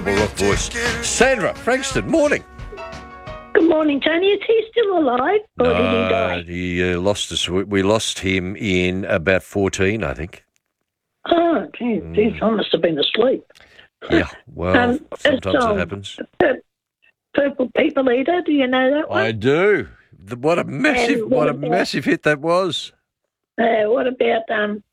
Rock voice. Sandra Frankston, morning. Good morning, Tony. Is he still alive, or did he die? He lost us. We lost him in about 14, I think. Oh, geez, I must have been asleep. Yeah, well, sometimes it happens. Purple People Eater, do you know that one? I do. What a massive hit that was. What about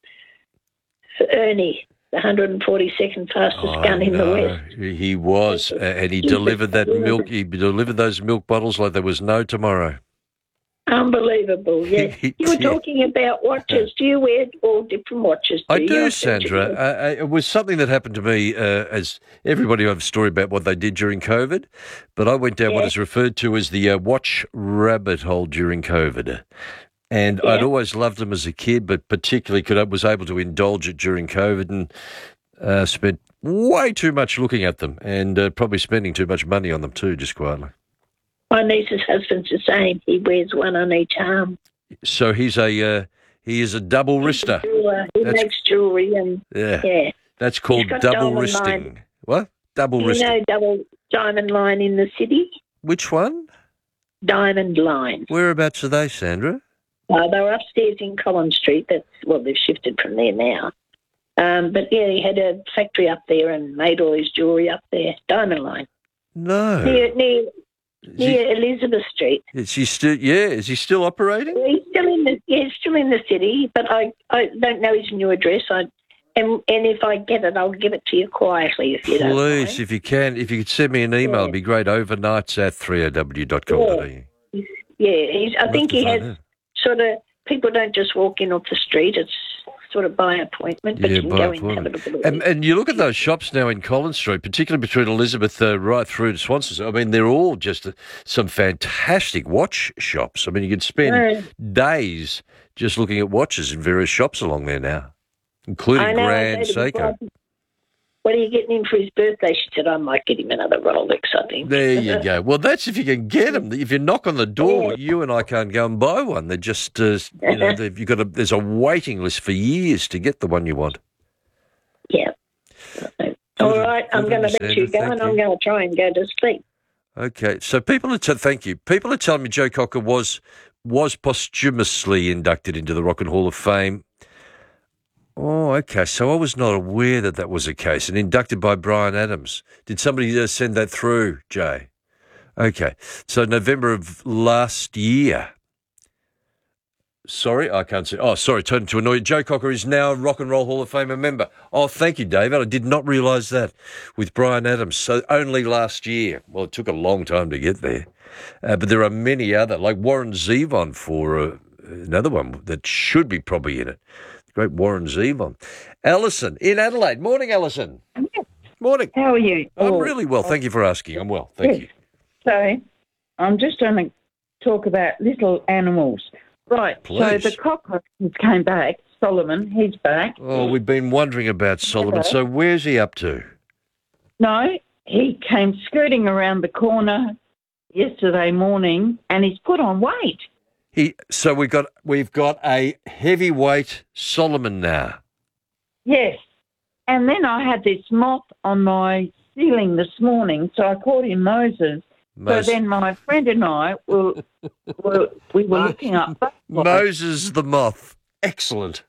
Ernie, the 142nd fastest gun in the West? He was, and he delivered that milk. He delivered those milk bottles like there was no tomorrow. Unbelievable, yeah. You were talking about watches. Do you wear all different watches? I do, Sandra. It was something that happened to me, as everybody has a story about what they did during COVID, but I went down what is referred to as the watch rabbit hole during COVID. And I'd always loved them as a kid, but particularly was able to indulge it during COVID and spent way too much looking at them and probably spending too much money on them too, just quietly. My niece's husband's the same. He wears one on each arm. So he is a double wrister. He makes jewellery and That's called double wristing. Line. What? Double wristing. You know double diamond line in the city? Which one? Diamond Line. Whereabouts are they, Sandra? They were upstairs in Collins Street. They've shifted from there now. But yeah, he had a factory up there and made all his jewellery up there. Diamond Line. No. Near Elizabeth Street. Is he still? Yeah, is he still operating? He's still in the city, but I don't know his new address. And if I get it, I'll give it to you quietly if you don't mind. Please, if you can, if you could send me an email, it'd be great. Overnights@3ow.com.au. Yeah, I think he has sort of, people don't just walk in off the street. It's sort of by appointment, but you can go in and have a look at it. And you look at those shops now in Collins Street, particularly between Elizabeth right through to Swansea. I mean, they're all just some fantastic watch shops. I mean, you could spend days just looking at watches in various shops along there now, including Grand Seiko. What are you getting him for his birthday? She said, I might get him another Rolex, I think. There you go. Well, that's if you can get them. If you knock on the door, you and I can't go and buy one. They're just, there's a waiting list for years to get the one you want. Yeah. All right, I'm going to let you go, and I'm going to try and go to sleep. Okay, so thank you. People are telling me Joe Cocker was posthumously inducted into the Rock and Hall of Fame. Oh, okay. So I was not aware that was the case. And inducted by Bryan Adams. Did somebody send that through, Jay? Okay. So November of last year. Sorry, I can't see. Oh, sorry, turn to annoy you. Joe Cocker is now a Rock and Roll Hall of Fame member. Oh, thank you, David. I did not realise that with Bryan Adams. So only last year. Well, it took a long time to get there. But there are many other, like Warren Zevon for another one that should be probably in it. Great Warren Zevon. Alison in Adelaide. Morning, Alison. Yes. Morning. How are you? I'm really well. Thank you for asking. I'm well. Thank you. So I'm just going to talk about little animals. Right. Please. So the cockroach came back. Solomon, he's back. Oh, we've been wondering about Solomon. So where's he up to? No, he came scooting around the corner yesterday morning and he's put on weight. So we've got a heavyweight Solomon now. Yes. And then I had this moth on my ceiling this morning, so I called him Moses. So then my friend and I were looking up butterflies. Moses the moth. Excellent.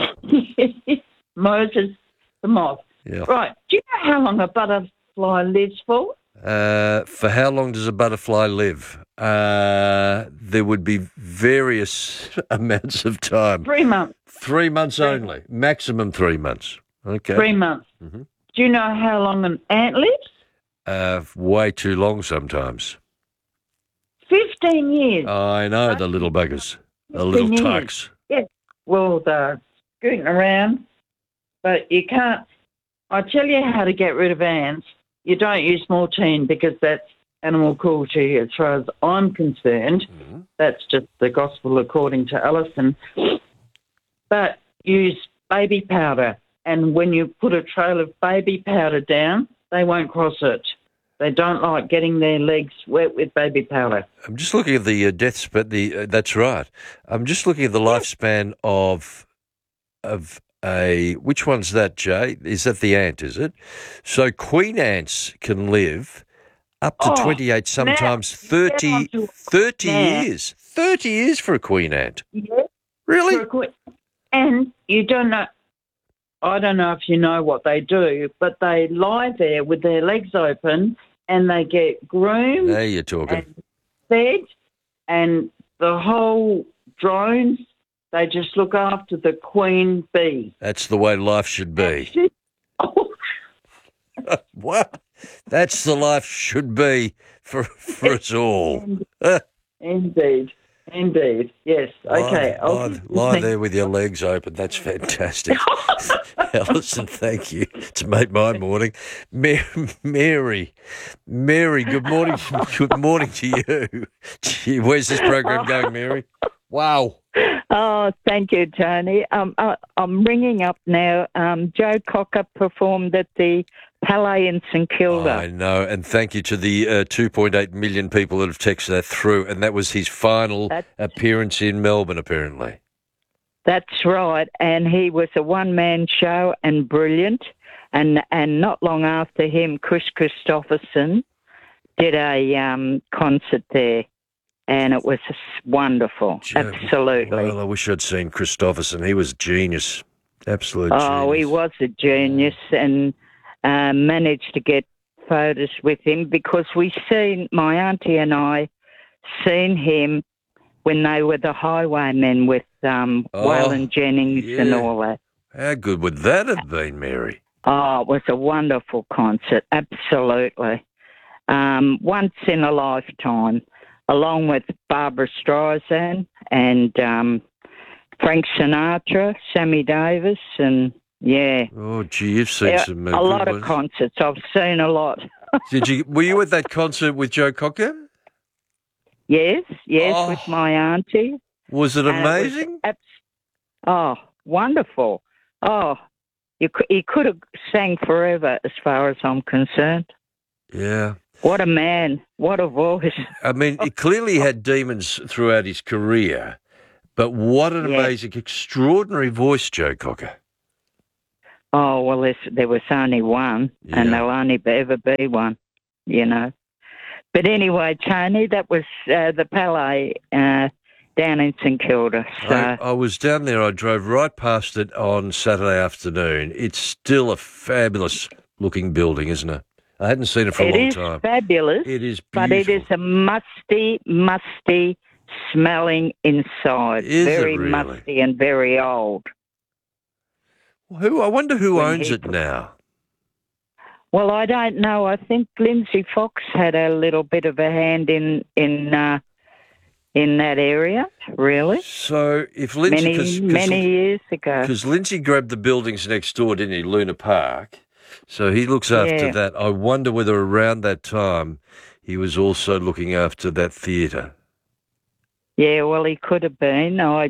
Moses the moth. Yeah. Right. Do you know how long a butterfly lives for? For how long does a butterfly live? There would be various amounts of time. 3 months. 3 months only. Maximum 3 months. Okay. 3 months. Mm-hmm. Do you know how long an ant lives? Way too long sometimes. 15 years. I know, the little buggers. The little tucks. Yes. Well, they're scooting around, but you can't. I tell you how to get rid of ants. You don't use Mortein because that's animal cruelty as far as I'm concerned. Mm-hmm. That's just the gospel according to Alison. But use baby powder. And when you put a trail of baby powder down, they won't cross it. They don't like getting their legs wet with baby powder. I'm just looking at the deaths, but that's right. I'm just looking at the lifespan of which one's that, Jay? Is that the ant, is it? So queen ants can live up to 28, sometimes 30 years. 30 years for a queen ant. Yes. Really? And you don't know, I don't know if you know what they do, but they lie there with their legs open and they get groomed Now you're talking. and fed, and the whole drones, they just look after the queen bee. That's the way life should be. What? That's the life should be for us all. Indeed. Yes. Okay. Lie there with your legs open. That's fantastic. Alison, thank you. It's made my morning. Mary, good morning. Good morning to you. Gee, where's this program going, Mary? Wow. Oh, thank you, Tony. I'm ringing up now. Joe Cocker performed at the Palais in St Kilda. I know, and thank you to the 2.8 million people that have texted that through, and that was his final appearance in Melbourne, apparently. That's right, and he was a one-man show and brilliant, and not long after him, Chris Christopherson did a concert there, and it was wonderful, absolutely. Well, I wish I'd seen Christopherson. He was genius, absolute genius. Oh, he was a genius, and managed to get photos with him because my auntie and I seen him when they were the Highwaymen with Waylon Jennings and all that. How good would that have been, Mary? Oh, it was a wonderful concert, absolutely. Once in a lifetime, along with Barbara Streisand and Frank Sinatra, Sammy Davis, and yeah. Oh, gee, you've seen some a lot ones. of concerts. I've seen a lot. Were you at that concert with Joe Cocker? Yes, with my auntie. Was it amazing? Wonderful. Oh, he could have sang forever as far as I'm concerned. Yeah. What a man. What a voice. I mean, he clearly had demons throughout his career, but what an amazing, extraordinary voice, Joe Cocker. Oh, well, there was only one, and there'll only ever be one, you know. But anyway, Tony, that was the Palais down in St Kilda. So. I was down there. I drove right past it on Saturday afternoon. It's still a fabulous-looking building, isn't it? I hadn't seen it for a long time. It is fabulous. It is beautiful. But it is a musty smelling inside. Very really? musty and very old. I wonder who owns it now. Well, I don't know. I think Lindsay Fox had a little bit of a hand in that area, really. So if Lindsay... Many years ago. Because Lindsay grabbed the buildings next door, didn't he, Luna Park? So he looks after that. I wonder whether around that time he was also looking after that theatre. Yeah, well, he could have been. I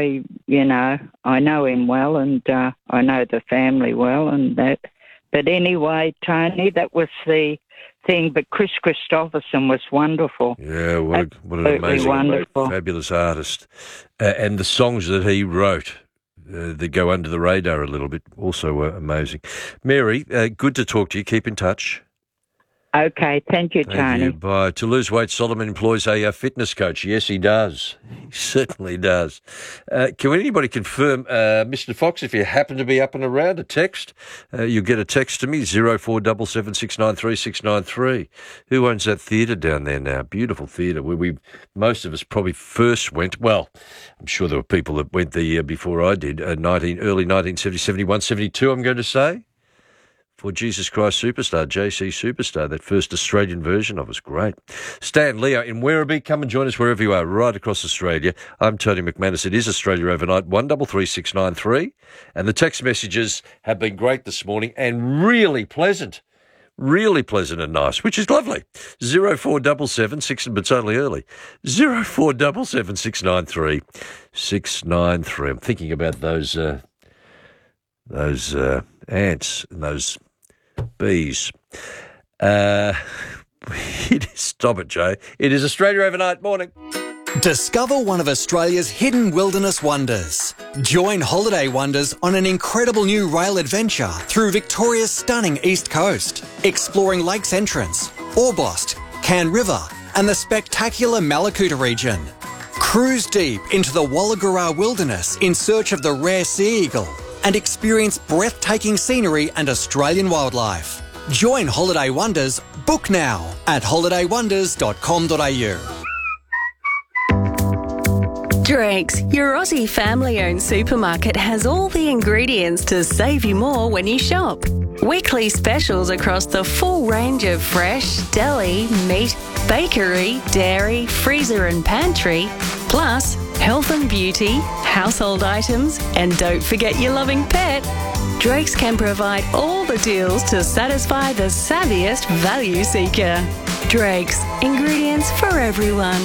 know him well, and I know the family well, and that. But anyway, Tony, that was the thing. But Chris Christopherson was wonderful. Yeah, what an amazing, wonderful, fabulous artist, and the songs that he wrote that go under the radar a little bit also were amazing. Mary, good to talk to you. Keep in touch. Okay, thank you, Tony. Thank you. Bye. To lose weight, Solomon employs a fitness coach. Yes, he does. He certainly does. Can anybody confirm, Mr. Fox, if you happen to be up and around, a text? You'll get a text to me, 0477 693 693. Who owns that theatre down there now? Beautiful theatre where most of us probably first went. Well, I'm sure there were people that went the year before I did, early 1970, 71, 72, I'm going to say. For Jesus Christ Superstar, JC Superstar, that first Australian version of it was great. Stan Leo in Werribee, come and join us wherever you are, right across Australia. I'm Tony McManus. It is Australia Overnight, 133693. And the text messages have been great this morning and really pleasant and nice, which is lovely. 0477 but it's only early. 0477 693 693. I'm thinking about those ants and those bees. Stop it, Jay. It is Australia Overnight. Morning. Discover one of Australia's hidden wilderness wonders. Join Holiday Wonders on an incredible new rail adventure through Victoria's stunning east coast, exploring Lakes Entrance, Orbost, Cairn River and the spectacular Malakuta region. Cruise deep into the Wollagura wilderness in search of the rare sea eagle and experience breathtaking scenery and Australian wildlife. Join Holiday Wonders. Book now at holidaywonders.com.au. Drake's, your Aussie family-owned supermarket, has all the ingredients to save you more when you shop. Weekly specials across the full range of fresh, deli, meat, bakery, dairy, freezer and pantry, plus health and beauty, household items, and don't forget your loving pet. Drake's can provide all the deals to satisfy the savviest value seeker. Drake's, ingredients for everyone.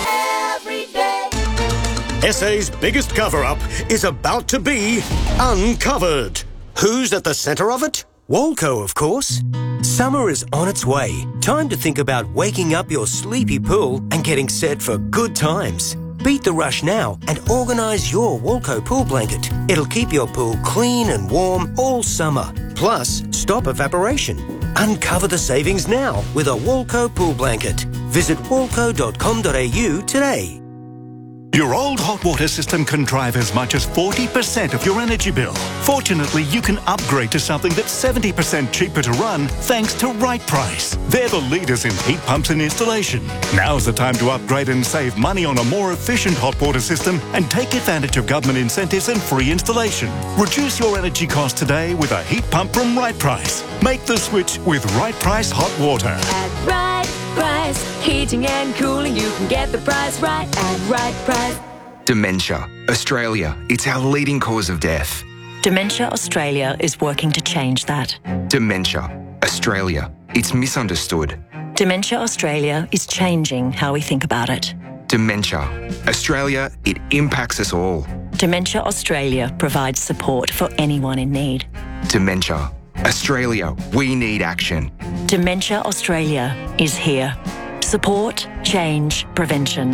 SA's biggest cover-up is about to be uncovered. Who's at the centre of it? Walco, of course. Summer is on its way. Time to think about waking up your sleepy pool and getting set for good times. Beat the rush now and organise your Walco pool blanket. It'll keep your pool clean and warm all summer. Plus, stop evaporation. Uncover the savings now with a Walco pool blanket. Visit walco.com.au today. Your old hot water system can drive as much as 40% of your energy bill. Fortunately, you can upgrade to something that's 70% cheaper to run thanks to Right Price. They're the leaders in heat pumps and installation. Now's the time to upgrade and save money on a more efficient hot water system and take advantage of government incentives and free installation. Reduce your energy costs today with a heat pump from Right Price. Make the switch with Right Price Hot Water. At Right Price, heating and cooling, you can get the price right at Right Price. Dementia. Australia, it's our leading cause of death. Dementia Australia is working to change that. Dementia. Australia, it's misunderstood. Dementia Australia is changing how we think about it. Dementia. Australia, it impacts us all. Dementia Australia provides support for anyone in need. Dementia. Australia, we need action. Dementia Australia is here. Support, change, prevention.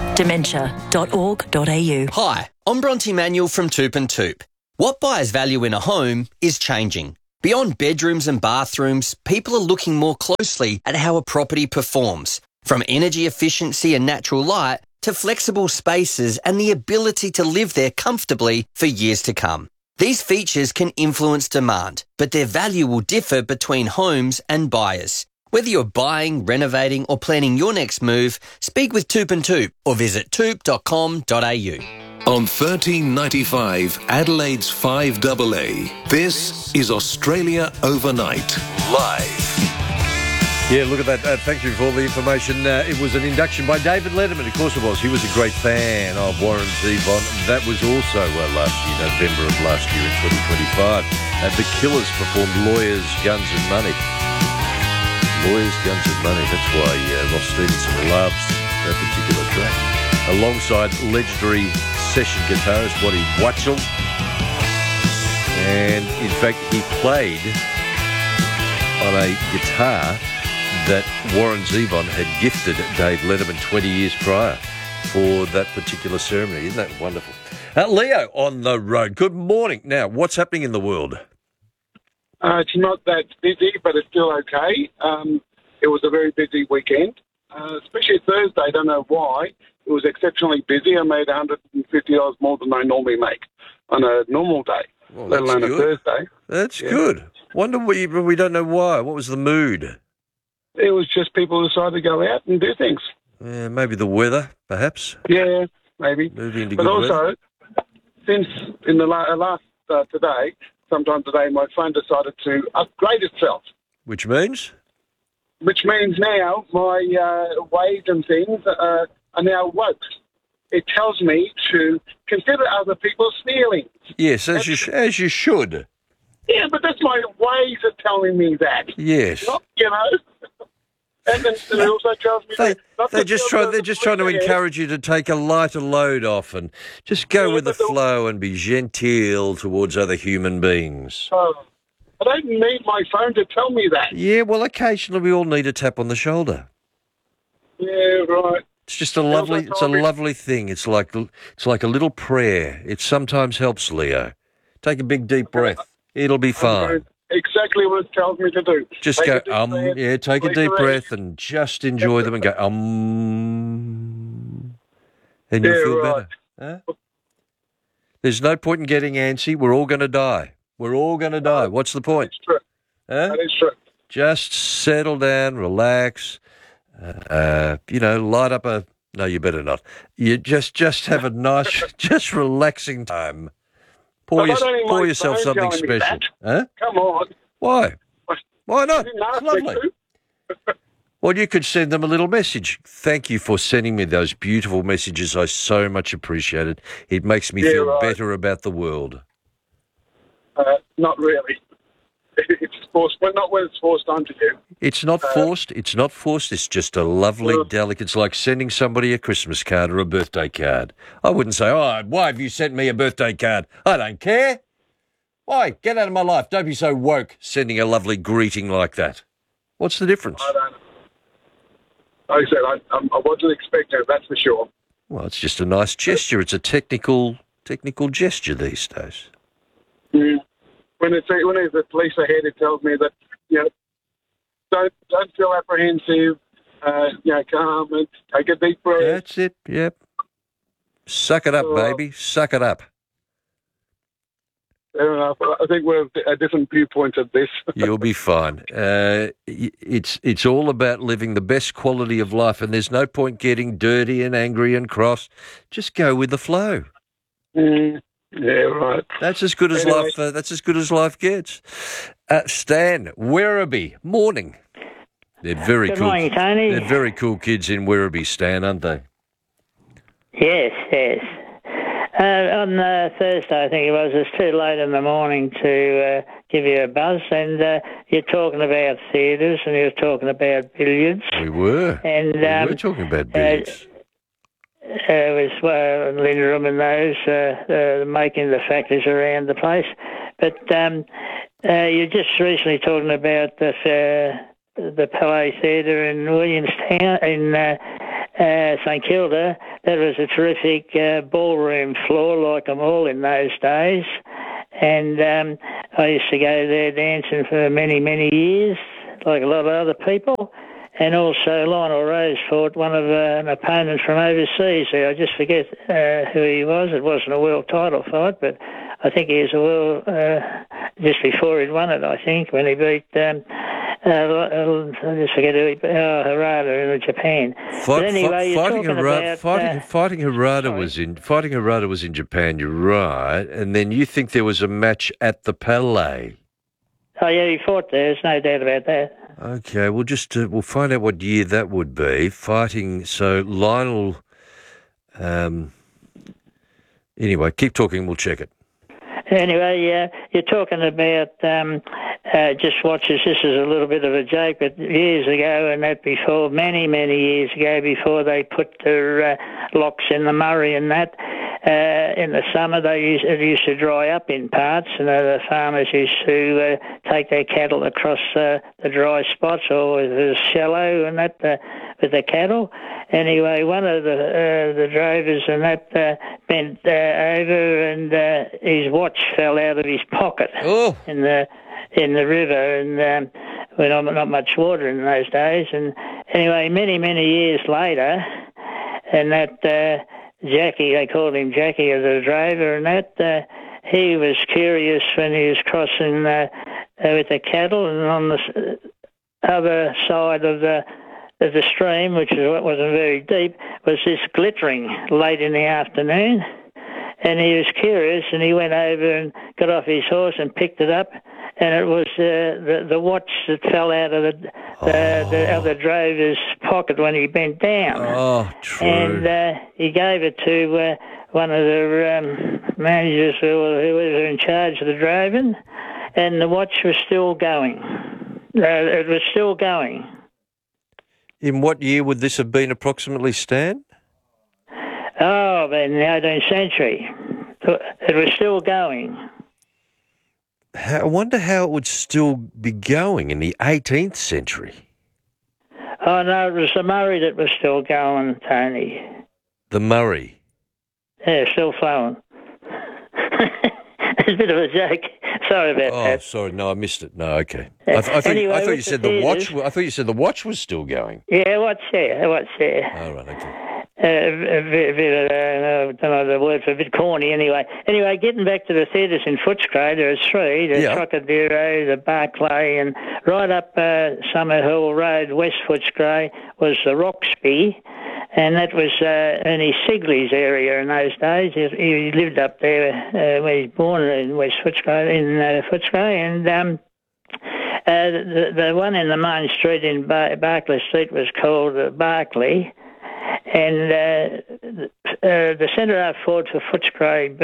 Dementia.org.au. Hi, I'm Bronte Manuel from Toop and Toop. What buyers value in a home is changing. Beyond bedrooms and bathrooms, people are looking more closely at how a property performs, from energy efficiency and natural light to flexible spaces and the ability to live there comfortably for years to come. These features can influence demand, but their value will differ between homes and buyers. Whether you're buying, renovating or planning your next move, speak with Toop and Toop or visit toop.com.au. On 1395 Adelaide's 5AA, this is Australia Overnight, live. Yeah, look at that. Thank you for all the information. It was an induction by David Letterman. Of course it was. He was a great fan of Warren Zevon. That was also last year, November of last year in 2025. The Killers performed Lawyers, Guns and Money. Lawyers, Guns and Money. That's why Ross Stevenson loves that particular track. Alongside legendary session guitarist Waddy Wachtel. And in fact, he played on a guitar that Warren Zevon had gifted Dave Letterman 20 years prior for that particular ceremony. Isn't that wonderful? Leo on the road. Good morning. Now, what's happening in the world? It's not that busy, but it's still okay. It was a very busy weekend, especially Thursday. I don't know why. It was exceptionally busy. I made $150 more than I normally make on a normal day, well, let alone a Thursday. That's good. Wonder we don't know why. What was the mood? It was just people decided to go out and do things. Yeah, maybe the weather, perhaps. Yeah, maybe. Moving into but good also, weather. Since in the last today, sometime today, my phone decided to upgrade itself. Which means? Which means now my Waze and things are now woke. It tells me to consider other people's feelings. Yes, as you should. Yeah, but that's my ways of telling me that. Yes. Not, and it also tells me they're just trying to encourage you to take a lighter load off and just go with the flow and be genteel towards other human beings. I don't need my phone to tell me that. Yeah, well, occasionally we all need a tap on the shoulder. Yeah, right. It's just a lovely thing. It's like a little prayer. It sometimes helps, Leo. Take a big deep breath. It'll be fine. Exactly what it tells me to do. Just Take go, breath, take a release deep the breath and just enjoy them and go, and you'll feel better. Huh? There's no point in getting antsy. We're all going to die. We're all going to die. What's the point? That's true. Huh? That is true. Just settle down, relax, light up a... No, you better not. You just have a nice, just relaxing time. Pour yourself something special. Huh? Come on. Why? Why not? Didn't ask It's lovely. me to. Well, you could send them a little message. Thank you for sending me those beautiful messages. I so much appreciate it. It makes me feel better about the world. Not really. It's forced, but not when it's forced onto you. It's not forced. It's not forced. It's just a lovely, delicate... It's like sending somebody a Christmas card or a birthday card. I wouldn't say, why have you sent me a birthday card? I don't care. Why? Get out of my life. Don't be so woke sending a lovely greeting like that. What's the difference? I don't know. Like I said, I wasn't expecting it, that's for sure. Well, it's just a nice gesture. It's a technical gesture these days. Mm. When there's a police ahead, it tells me that, don't feel apprehensive, calm and take a deep breath. That's it, yep. Suck it up, baby. Suck it up. Fair enough. I think we're at different viewpoints of this. You'll be fine. It's all about living the best quality of life, and there's no point getting dirty and angry and cross. Just go with the flow. Mm. Yeah, right. That's as good as life. That's as good as life gets. Stan, Werribee, morning. They're very Good cool. morning, Tony. They're very cool kids in Werribee, Stan, aren't they? Yes. On Thursday, I think it was too late in the morning to give you a buzz, and you're talking about theatres, and you're talking about billiards. We were. And we were talking about billiards. It was Linderham and those making the factories around the place. But you're just recently talking about the Palais Theatre in Williamstown, in St Kilda. That was a terrific ballroom floor, like them all in those days. And I used to go there dancing for many, many years, like a lot of other people. And also Lionel Rose fought one of an opponent from overseas. I just forget who he was. It wasn't a world title fight, but I think he was a world just before he'd won it. I think when he beat I just forget who he beat, Harada in Japan. But anyway, Fighting Harada was in Japan. You're right, and then you think there was a match at the Palais. Oh yeah, he fought there. There's no doubt about that. Okay, we'll find out what year that would be. So Lionel... anyway, keep talking, we'll check it. Anyway, you're talking about just watch this. This is a little bit of a joke, but years ago and that before, many, many years ago, before they put their locks in the Murray and that, in the summer it used to dry up in parts, and the farmers used to take their cattle across the dry spots, or it was shallow and that with the cattle. Anyway, one of the drovers and that bent over, and his watch fell out of his pocket in the river, and not much water in those days. And anyway, many, many years later, and that Jackie, they called him Jackie, as a drover, and that he was curious when he was crossing with the cattle, and on the other side of the stream, which wasn't very deep, was this glittering late in the afternoon. And he was curious, and he went over and got off his horse and picked it up, and it was the watch that fell out of the other drover's pocket when he bent down. Oh, true. And he gave it to one of the managers who was in charge of the droving, and the watch was still going. It was still going. In what year would this have been approximately, Stan? Oh, in the 18th century. It was still going. I wonder how it would still be going in the 18th century. Oh, no, it was the Murray that was still going, Tony. The Murray. Yeah, still flowing. It's a bit of a joke. Sorry about that. Oh, sorry. No, I missed it. No, okay. I thought you said the watch. I thought you said the watch was still going. Yeah, what's there? Oh, right, okay. I don't know the word for a bit corny anyway. Anyway, getting back to the theatres in Footscray, there are three, the Trocadero, the Barclay, and right up Summer Hill Road, West Footscray, was the Roxby, and that was Ernie Sigley's area in those days. He lived up there where he was born in West Footscray, and the one in the main street in Barclay Street was called Barclay. And the centre half forward for Footscray,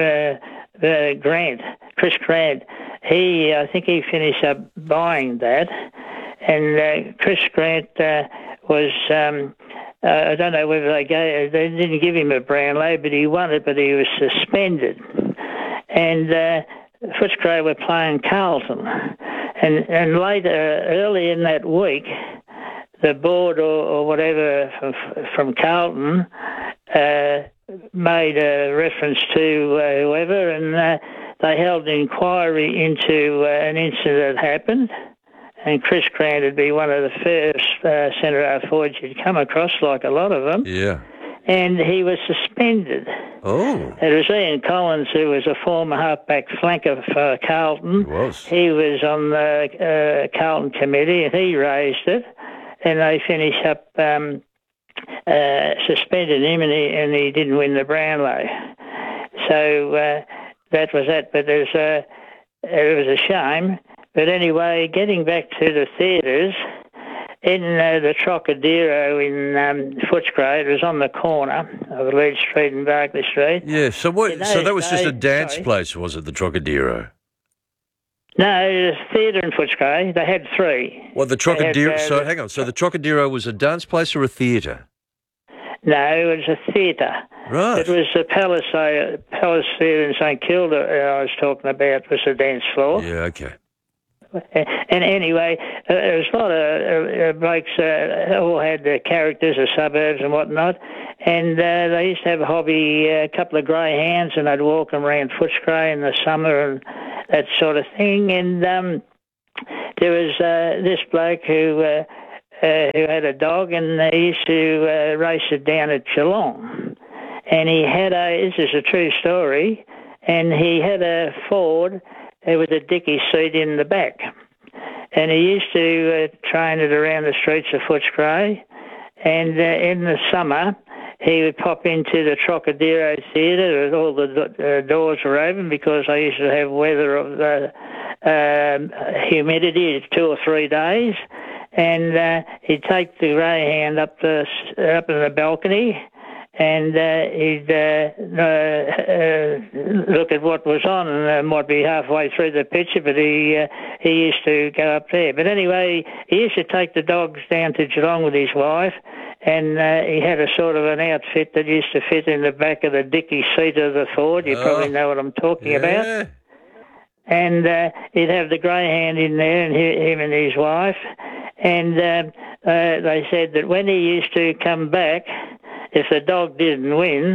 Chris Grant, I think he finished up buying that. And Chris Grant was, I don't know whether they didn't give him a Brownlow, but he won it, but he was suspended. And Footscray were playing Carlton. And later, early in that week, the board or whatever from Carlton made a reference to whoever, and they held an inquiry into an incident that happened. And Chris Grant would be one of the first centre-half forwards you'd come across, like a lot of them. Yeah. And he was suspended. Oh. It was Ian Collins, who was a former halfback flanker for Carlton. He was. He was on the Carlton committee, and he raised it. And they finished up suspended him, and he didn't win the Brownlow. So that was that. But it was a shame. But anyway, getting back to the theatres, in the Trocadero in Footscray, it was on the corner of Leeds Street and Barclay Street. Yeah, so that was just a dance place, was it, the Trocadero? No, it was a theatre in Footscray. They had three. Well, the Trocadero... hang on. So the Trocadero was a dance place or a theatre? No, it was a theatre. Right. It was the Palace Theatre in St Kilda I was talking about, was the dance floor. Yeah, okay. And anyway, there was a lot of blokes all had their characters, the suburbs and whatnot, and they used to have a hobby, a couple of greyhounds, and they'd walk them around Footscray in the summer and that sort of thing. And there was this bloke who had a dog, and he used to race it down at Geelong. And he had this is a true story, and he had a Ford with a dicky seat in the back. And he used to train it around the streets of Footscray. And in the summer, he would pop into the Trocadero Theatre. All the doors were open because they used to have weather of humidity 2 or 3 days. And he'd take the greyhound up in the balcony, and he'd look at what was on, and might be halfway through the picture, but he used to go up there. But anyway, he used to take the dogs down to Geelong with his wife, and he had a sort of an outfit that used to fit in the back of the dicky seat of the Ford. You probably know what I'm talking about. And he'd have the greyhound in there, and him and his wife. And they said that when he used to come back, if the dog didn't win,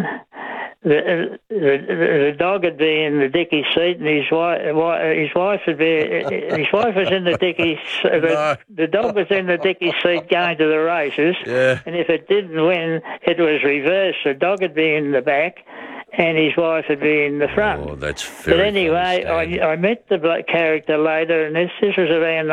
the dog would be in the dicky seat, and his wife would be. His wife was in the dicky. The dog was in the dicky seat going to the races. Yeah. And if it didn't win, it was reversed. The dog would be in the back, and his wife would be in the front. Oh, that's very. But anyway, I met the black character later, and this was around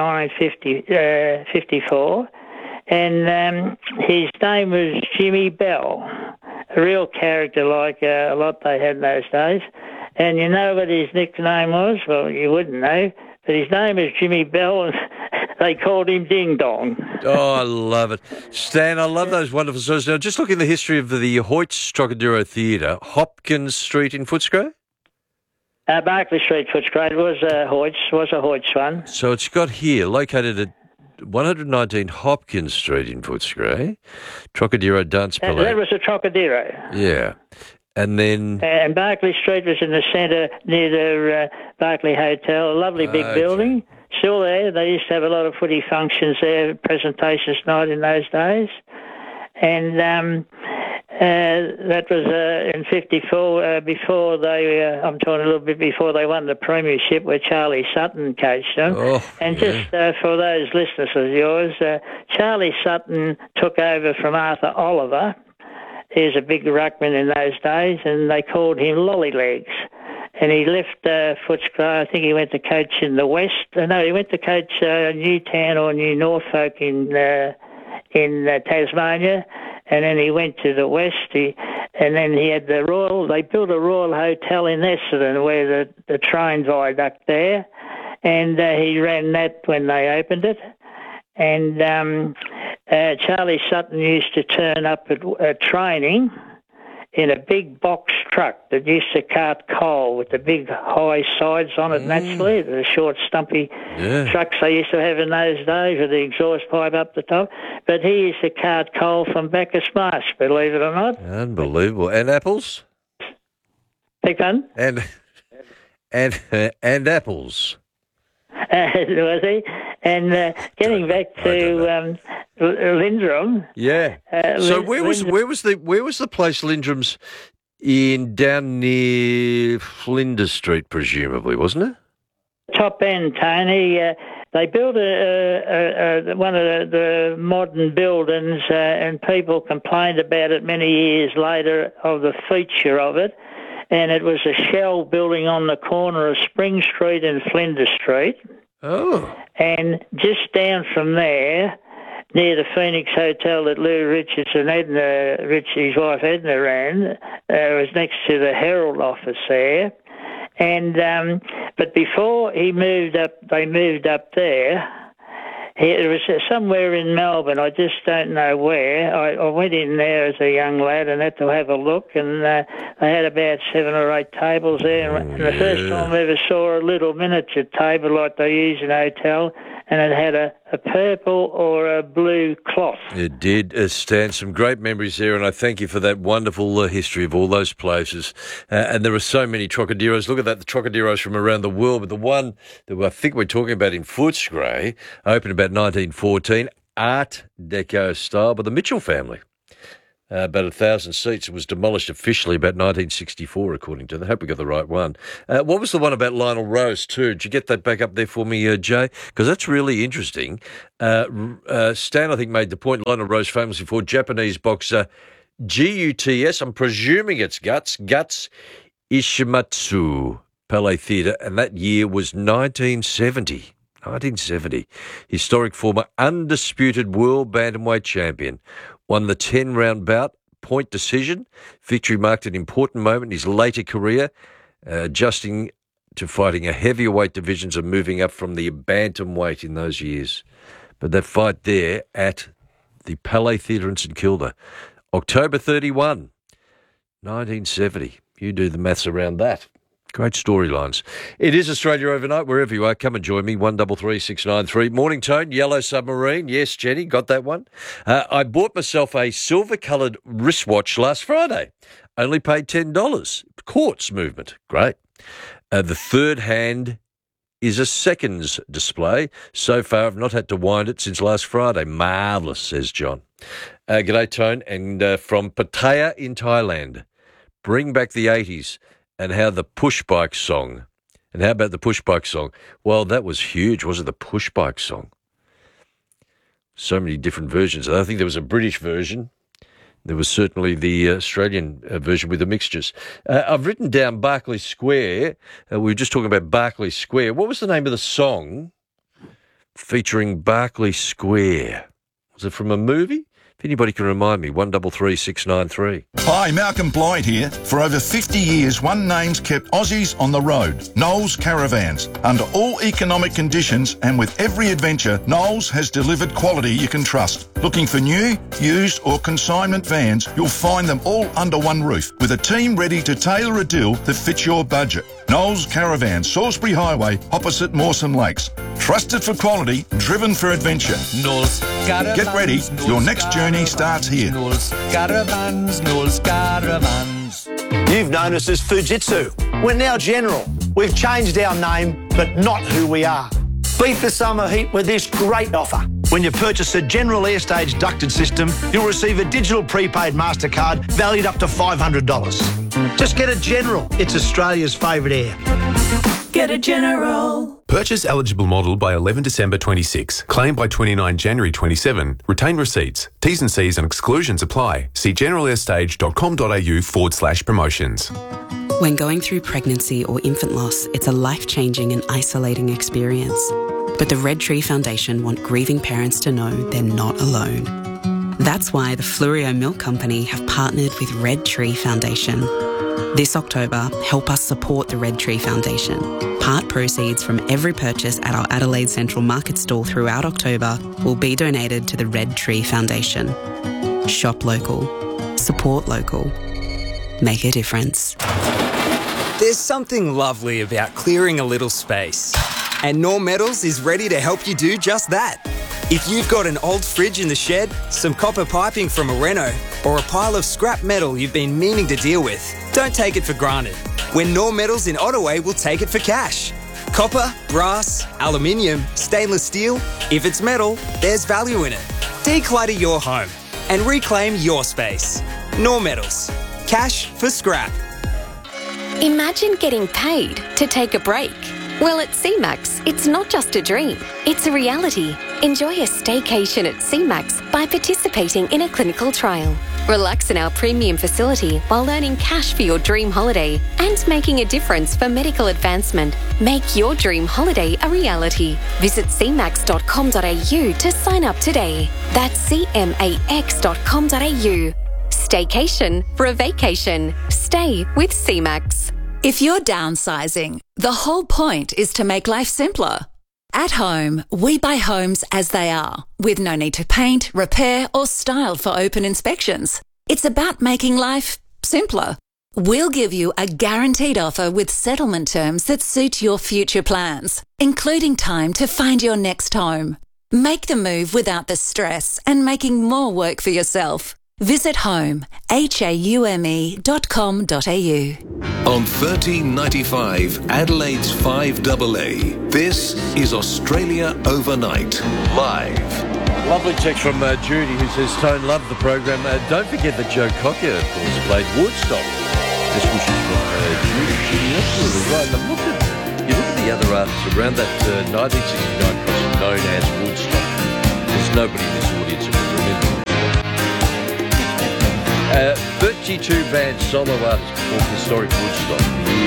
1954, and his name was Jimmy Bell, a real character like a lot they had in those days. And you know what his nickname was? Well, you wouldn't know, but his name is Jimmy Bell, and they called him Ding Dong. Oh, I love it. Stan, I love those wonderful stories. Now, just looking at the history of the Hoyts Trocadero Theatre, Hopkins Street in Footscray? Barclay Street, Footscray, was a Hoyts one. So it's got here, located at 119 Hopkins Street in Footscray, Trocadero Dance Palais. That was a Trocadero. Yeah. And then... And Barclay Street was in the centre near the Barclay Hotel, a lovely big building. still there. They used to have a lot of footy functions there, presentations night in those days. And that was in 54, before they, I'm talking a little bit before they won the premiership, where Charlie Sutton coached them. Just for those listeners of yours, Charlie Sutton took over from Arthur Oliver. He was a big ruckman in those days, and they called him Lollylegs. And he left Footscray. I think he went to coach in the West. No, he went to coach Newtown or New Norfolk in Tasmania, and then he went to the West. And then he had the Royal. They built a Royal Hotel in Essendon, where the train viaduct there, and he ran that when they opened it. And Charlie Sutton used to turn up at training in a big box truck that used to cart coal with the big high sides on it naturally, the short stumpy trucks they used to have in those days with the exhaust pipe up the top. But he used to cart coal from Bacchus Marsh, believe it or not. Unbelievable. And apples? Big one? And apples. Was he? And getting back to Lindrum. Yeah. So where was the place Lindrum's down near Flinders Street, presumably, wasn't it? Top end, Tony. They built one of the modern buildings, and people complained about it many years later of the feature of it. And it was a shell building on the corner of Spring Street and Flinders Street. Oh. And just down from there, near the Phoenix Hotel that Lou Richards and his wife Edna ran, was next to the Herald office there. And but before they moved up there. It was somewhere in Melbourne. I just don't know where. I went in there as a young lad and had to have a look, and they had about 7 or 8 tables there. And the first time I ever saw a little miniature table like they use in a hotel, and it had a purple or a blue cloth. It did, Stan. Some great memories there, and I thank you for that wonderful history of all those places. And there are so many Trocaderos. Look at that, the Trocaderos from around the world. But the one that I think we're talking about in Footscray opened about 1914, Art Deco style, by the Mitchell family. About 1,000 seats. It was demolished officially about 1964, according to them. I hope we got the right one. What was the one about Lionel Rose, too? Did you get that back up there for me, Jay? Because that's really interesting. Stan, I think, made the point. Lionel Rose, famously for Japanese boxer Guts, I'm presuming it's Guts Ishimatsu, Palais Theatre, and that year was 1970. 1970. Historic former undisputed world bantamweight champion. Won the 10-round bout, point decision. Victory marked an important moment in his later career, adjusting to fighting a heavier weight divisions and moving up from the bantamweight in those years. But that fight there at the Palais Theatre in St Kilda, October 31, 1970. You do the maths around that. Great storylines. It is Australia Overnight, wherever you are. Come and join me, 133693. Morning Tone, Yellow Submarine. Yes, Jenny, got that one. I bought myself a silver-coloured wristwatch last Friday. Only paid $10. Quartz movement. Great. The third hand is a seconds display. So far, I've not had to wind it since last Friday. Marvellous, says John. G'day, Tone. And from Pattaya in Thailand. Bring back the 80s. And how the push bike song. And how about the push bike song? Well, that was huge, wasn't it? The push bike song. So many different versions. I think there was a British version. There was certainly the Australian version with the mixtures. I've written down Berkeley Square. We were just talking about Berkeley Square. What was the name of the song featuring Berkeley Square? Was it from a movie? If anybody can remind me, 133693. Hi, Malcolm Blythe here. For over 50 years, one name's kept Aussies on the road, Knowles Caravans. Under all economic conditions and with every adventure, Knowles has delivered quality you can trust. Looking for new, used or consignment vans, you'll find them all under one roof, with a team ready to tailor a deal that fits your budget. Knowles Caravans, Salisbury Highway, opposite Mawson Lakes. Trusted for quality, driven for adventure. Knowles Caravans. Get ready, your next journey starts here. Knowles Caravans, Knowles Caravans. You've known us as Fujitsu. We're now General. We've changed our name, but not who we are. Beat the summer heat with this great offer. When you purchase a General Airstage ducted system, you'll receive a digital prepaid MasterCard valued up to $500. Just get a General. It's Australia's favourite air. Get a General. Purchase eligible model by 11 December 26. Claim by 29 January 27. Retain receipts. T's and C's and exclusions apply. See generalairstage.com.au/promotions. When going through pregnancy or infant loss, it's a life-changing and isolating experience. But the Red Tree Foundation want grieving parents to know they're not alone. That's why the Fluorio Milk Company have partnered with Red Tree Foundation. This October, help us support the Red Tree Foundation. Part proceeds from every purchase at our Adelaide Central Market stall throughout October will be donated to the Red Tree Foundation. Shop local. Support local. Make a difference. There's something lovely about clearing a little space. And Norm Metals is ready to help you do just that. If you've got an old fridge in the shed, some copper piping from a reno, or a pile of scrap metal you've been meaning to deal with, don't take it for granted. When Norm Metals in Ottaway will take it for cash. Copper, brass, aluminium, stainless steel, if it's metal, there's value in it. Declutter your home and reclaim your space. Norm Metals. Cash for scrap. Imagine getting paid to take a break. Well, at CMAX, it's not just a dream, it's a reality. Enjoy a staycation at CMAX by participating in a clinical trial. Relax in our premium facility while earning cash for your dream holiday and making a difference for medical advancement. Make your dream holiday a reality. Visit cmax.com.au to sign up today. That's cmax.com.au. Staycation for a vacation. Stay with CMAX. If you're downsizing, the whole point is to make life simpler. At home, we buy homes as they are, with no need to paint, repair, or style for open inspections. It's about making life simpler. We'll give you a guaranteed offer with settlement terms that suit your future plans, including time to find your next home. Make the move without the stress and making more work for yourself. Visit haume.com.au. On 1395 Adelaide's 5AA, this is Australia Overnight, live. Lovely text from Judy, who says, Tone, love the program. Don't forget that Joe Cocker, of course, played Woodstock. This wishes from Judy. Judy, absolutely right. And you look at the other artists around that 1969 concert known as Woodstock. There's nobody in this audience who can remember. 32 band solo artists performed historic Woodstock.